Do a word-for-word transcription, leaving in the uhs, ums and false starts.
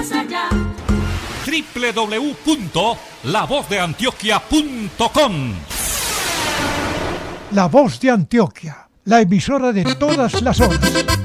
más allá. doble u doble u doble u punto la voz de antioquia punto com. La Voz de Antioquia, la emisora de todas las horas.